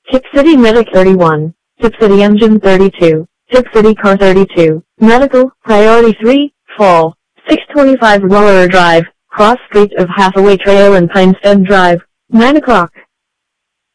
Tip City Medic 31, Tip City Engine 32, Tip City Car 32, Medical, Priority 3, Fall, 625 Roller Drive, Cross Street of Hathaway Trail and Pinestem Drive, 9 o'clock.